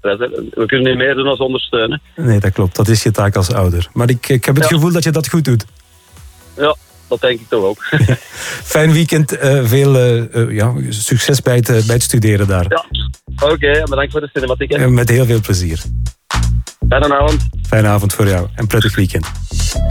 stress. Hè. We kunnen niet meer doen dan ondersteunen. Nee, dat klopt. Dat is je taak als ouder. Maar ik heb het gevoel dat je dat goed doet. Ja, dat denk ik toch ook. Fijn weekend. Veel succes bij het studeren daar. Ja, oké. Bedankt voor de cinematiek. Hè. Met heel veel plezier. Fijne avond. Fijne avond voor jou en prettig weekend.